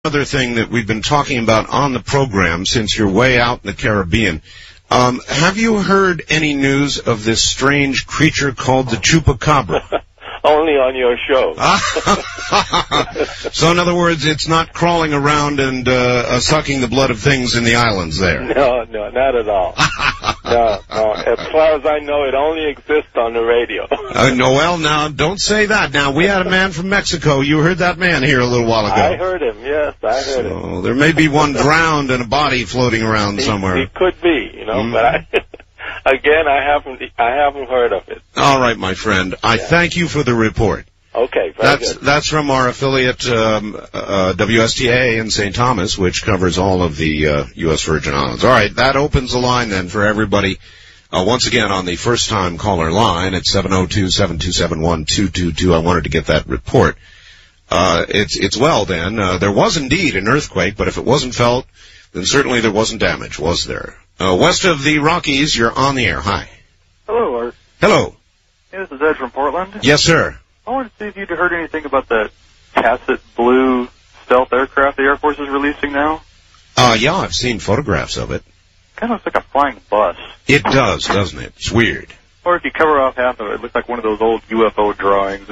Another thing that we've been talking about on the program since you're way out in the Caribbean. Have you heard any news of this strange creature called the chupacabra? Only on your show. So in other words, it's not crawling around and sucking the blood of things in the islands there? No, not at all. No. As far as I know, it only exists on the radio. No, well, now, don't say that. Now, we had a man from Mexico. You heard that man here a little while ago. I heard him, yes, I heard him. So there may be one drowned and a body floating around somewhere. He could be, but again, I haven't heard of it. All right, my friend. I thank you for the report. Okay, very good. That's from our affiliate, WSTA in St. Thomas, which covers all of the U.S. Virgin Islands. All right, that opens the line then for everybody. Once again, on the first-time caller line at 702-727-1222. I wanted to get that report. It's well then. There was indeed an earthquake, but if it wasn't felt, then certainly there wasn't damage, was there? West of the Rockies, you're on the air. Hi. Hello, Art. Hello. Hey, this is Ed from Portland. Yes, sir. I wanted to see if you'd heard anything about the Tacit Blue stealth aircraft the Air Force is releasing now. Yeah, I've seen photographs of it. Kind of looks like a flying bus. It does, doesn't it? It's weird. Or if you cover off half of it, it looks like one of those old UFO drawings.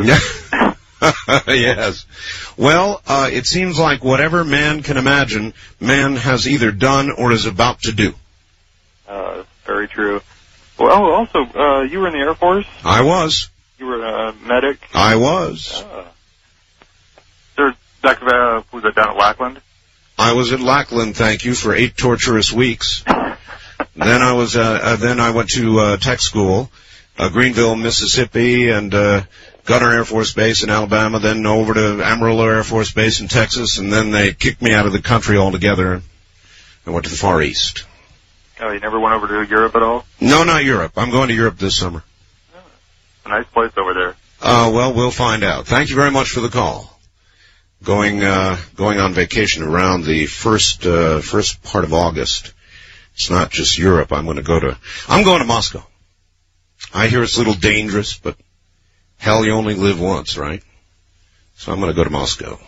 Yes. Well, it seems like whatever man can imagine, man has either done or is about to do. Very true. Well, also, you were in the Air Force? I was. You were a medic? I was. Was it down at Lackland? I was at Lackland, thank you, for 8 torturous weeks. Then I went to tech school, Greenville, Mississippi, and Gunner Air Force Base in Alabama, then over to Amarillo Air Force Base in Texas, and then they kicked me out of the country altogether. I went to the Far East. Oh, you never went over to Europe at all? No, not Europe. I'm going to Europe this summer. Oh, it's a nice place over there. Well, we'll find out. Thank you very much for the call. Going on vacation around the first part of August. It's not just Europe. I'm going to Moscow. I hear it's a little dangerous, but hell, you only live once, right? So I'm going to go to Moscow.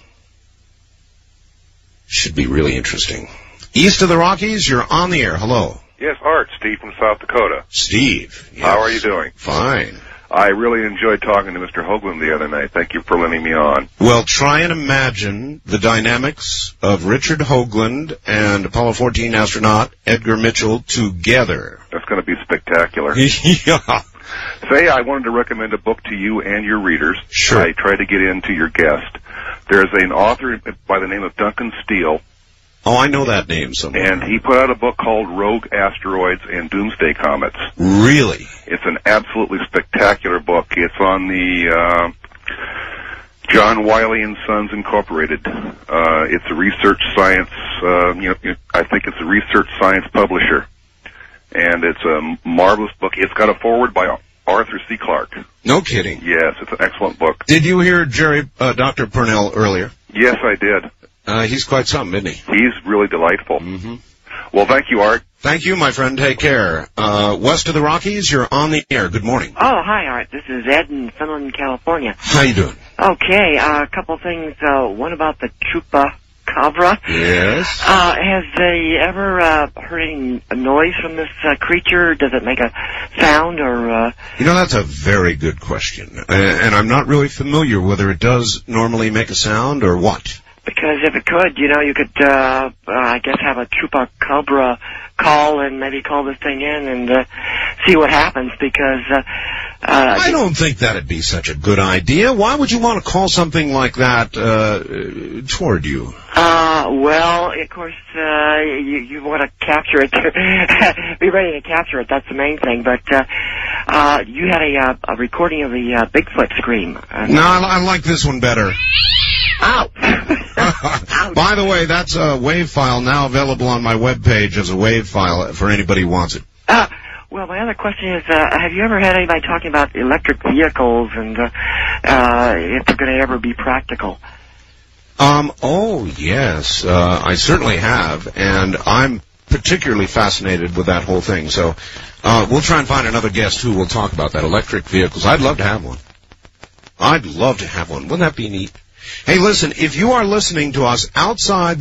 Should be really interesting. East of the Rockies, you're on the air. Hello. Yes, Art. Steve from South Dakota. Steve. Yes. How are you doing? Fine. I really enjoyed talking to Mr. Hoagland the other night. Thank you for letting me on. Well, try and imagine the dynamics of Richard Hoagland and Apollo 14 astronaut Edgar Mitchell together. That's going to be spectacular. Yeah. Say, I wanted to recommend a book to you and your readers. Sure. I tried to get into your guest. There's an author by the name of Duncan Steele. Oh, I know that name somewhere. And he put out a book called Rogue Asteroids and Doomsday Comets. Really? It's an absolutely spectacular book. It's on the John Wiley & Sons Incorporated. It's a research science, I think it's a research science publisher. And it's a marvelous book. It's got a foreword by Arthur C. Clarke. No kidding. Yes, it's an excellent book. Did you hear Dr. Purnell earlier? Yes, I did. He's quite something, isn't he? He's really delightful. Mm-hmm. Well, thank you, Art. Thank you, my friend. Take care. West of the Rockies, you're on the air. Good morning. Oh, hi, Art. This is Ed in Finland, California. How you doing? Okay, a couple things. One about the chupacabra. Yes. Has they ever heard any noise from this creature? Does it make a sound or... that's a very good question. And I'm not really familiar whether it does normally make a sound or what. Because if it could, you could, I guess, have a chupacabra call and maybe call this thing in and see what happens, because... I don't think that'd be such a good idea. Why would you want to call something like that toward you? Well, of course, you want to capture it. Be ready to capture it. That's the main thing. But you had a recording of the Bigfoot scream. No, I like this one better. Ow! By the way, that's a WAV file now available on my webpage as a WAV file for anybody who wants it. Well, my other question is, have you ever had anybody talking about electric vehicles and if they're going to ever be practical? Oh, yes, I certainly have, and I'm particularly fascinated with that whole thing. So we'll try and find another guest who will talk about that, electric vehicles. I'd love to have one. Wouldn't that be neat? Hey, listen, if you are listening to us outside